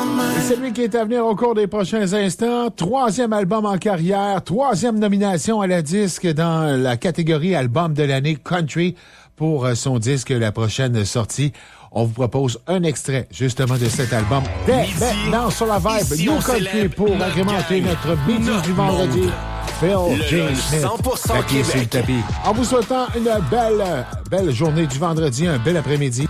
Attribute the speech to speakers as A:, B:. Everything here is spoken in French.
A: Et c'est lui qui est à venir au cours des prochains instants. 3e album en carrière, 3e nomination à la disque dans la catégorie album de l'année country pour son disque La Prochaine Sortie. On vous propose un extrait justement de cet album dès maintenant sur la vibe New Country pour agrémenter notre midi du vendredi. Phil J. Smith, papier sur le tapis. En vous souhaitant une belle journée du vendredi, un bel après-midi.